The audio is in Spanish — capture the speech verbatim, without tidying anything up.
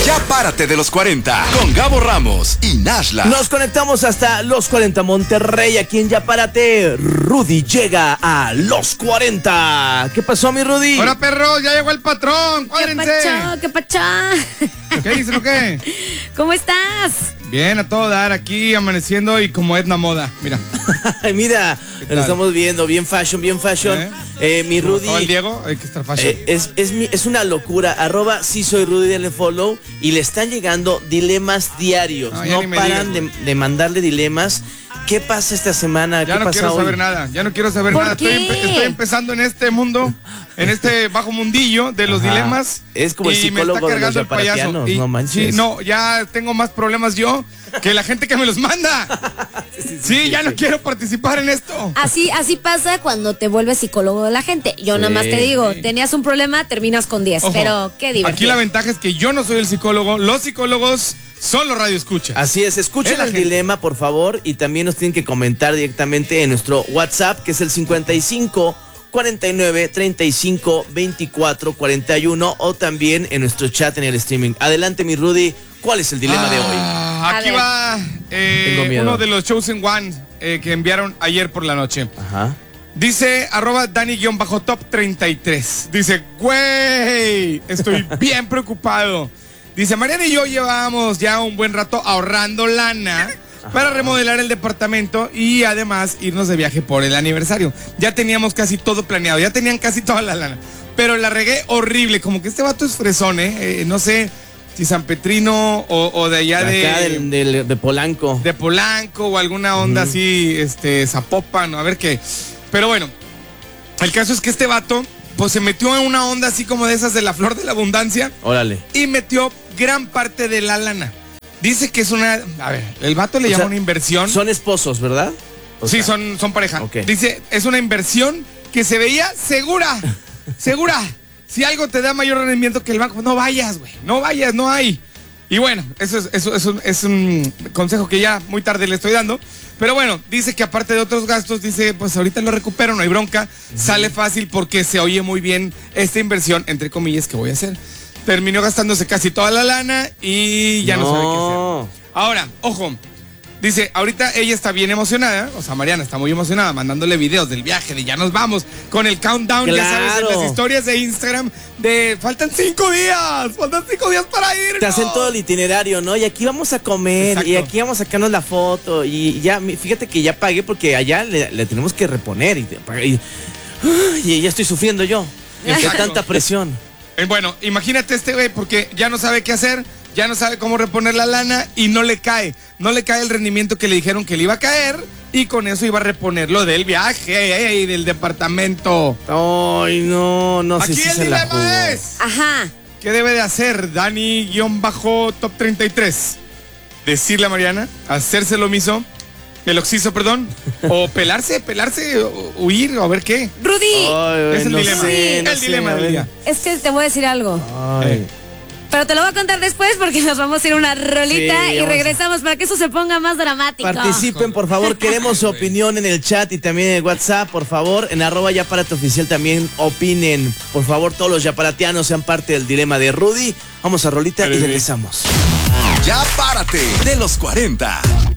Ya párate de los cuarenta con Gabo Ramos y Nashla. Nos conectamos hasta los cuarenta Monterrey. Aquí en Ya párate, Rudy llega a los cuarenta. ¿Qué pasó, mi Rudy? Hola, perros, ya llegó el patrón. Cuádrense. ¿Qué pacho? ¿Qué pacho? ¿Qué dicen o qué? ¿Cómo estás? Bien, a todo dar, aquí amaneciendo y como Edna Moda, mira. Mira, lo estamos viendo, bien fashion, bien fashion. ¿Eh? Eh, mi Rudy. ¿O el Diego? Hay que estar fashion. Eh, es, es, mi- es una locura. Arroba sí soy Rudy, denle follow. Y le están llegando dilemas diarios. No, No, ya ni me paran digas, de, de mandarle dilemas. ¿Qué pasa esta semana? Ya ¿Qué no pasa quiero hoy? saber nada, ya no quiero saber ¿Por nada. Estoy, qué? empe- estoy empezando en este mundo, en este bajo mundillo de los Ajá. dilemas. Es como el y me está psicólogo de los cargando el payaso. yaparatianos, Y- no manches. Sí, no, ya tengo más problemas yo que la gente que me los manda. Sí, ya no quiero participar en esto. Así, así pasa cuando te vuelves psicólogo de la gente. Yo nada más te digo, tenías un problema, terminas con diez. Ojo, Pero qué divertido. Aquí la ventaja es que yo no soy el psicólogo, los psicólogos son los radioescuchas. Así es, escuchen Es la el gente. dilema, por favor, y también nos tienen que comentar directamente en nuestro WhatsApp, que es el cincuenta y cinco cuarenta y nueve treinta y cinco veinticuatro cuarenta y uno, o también en nuestro chat en el streaming. Adelante, mi Rudy, ¿cuál es el dilema de hoy? Ah, A aquí ver. va eh, Tengo miedo. uno de los Chosen One eh, que enviaron ayer por la noche. Ajá. Dice arroba Dani-top treinta y tres. Dice, güey, estoy bien preocupado. Dice, Mariana y yo llevábamos ya un buen rato ahorrando lana para remodelar el departamento y además irnos de viaje por el aniversario. Ya teníamos casi todo planeado, ya tenían casi toda la lana. Pero la regué horrible, como que este vato es fresón, ¿eh? Eh, no sé si San Petrino o, o de allá de... Acá del, del- de Polanco. de Polanco o alguna onda así, este, Zapopan, a ver qué. Pero bueno, el caso es que este vato, pues se metió en una onda así como de esas de la flor de la abundancia Órale. y metió gran parte de la lana. Dice que es una, a ver, el vato le O llama sea, una inversión. Son esposos, ¿verdad? O sí, sea, son, son pareja. Ok. Dice, es una inversión que se veía segura, segura. Si algo te da mayor rendimiento que el banco, no vayas, güey, no vayas, no hay. Y bueno, eso es, eso, es un, es un consejo que ya muy tarde le estoy dando. Pero bueno, dice que aparte de otros gastos, dice, pues ahorita lo recupero, no hay bronca. Sale fácil porque se oye muy bien esta inversión, entre comillas, que voy a hacer. Terminó gastándose casi toda la lana y ya no, sabe qué hacer. Ahora, ojo, dice, ahorita ella está bien emocionada, o sea, Mariana está muy emocionada, mandándole videos del viaje, de ya nos vamos, con el countdown, ya sabes, en Claro. las historias de Instagram, de faltan cinco días, faltan cinco días para ir. Te hacen todo el itinerario, ¿no? Y aquí vamos a comer, Exacto. y aquí vamos a sacarnos la foto, y ya, mi- fíjate que ya pagué porque allá le, le tenemos que reponer, y, y, y ya estoy sufriendo yo, de Exacto. tanta presión. Eh, Bueno, imagínate este güey, porque ya no sabe qué hacer, ya no sabe cómo reponer la lana y no le cae. No le cae el rendimiento que le dijeron que le iba a caer y con eso iba a reponer lo del viaje y del departamento. Ay, no, no sé Aquí si el se la jugó. dilema es, Ajá. ¿qué debe de hacer Dani-top treinta y tres? Decirle a Mariana, hacerse lo mismo, el oxiso, perdón, o pelarse, pelarse, o huir, o a ver qué. Rudy, Ay, Es el no dilema, sé, no el sé, dilema a del ver. día. es que te voy a decir algo. Ay. Pero te lo voy a contar después porque nos vamos a ir a una rolita Sí, y vamos a- regresamos para que eso se ponga más dramático. Participen, por favor, queremos su opinión en el chat y también en el WhatsApp, por favor, en arroba Yaparate Oficial también opinen. Por favor, todos los yaparatianos sean parte del dilema de Rudy. Vamos a rolita y regresamos. Ya párate de los cuarenta.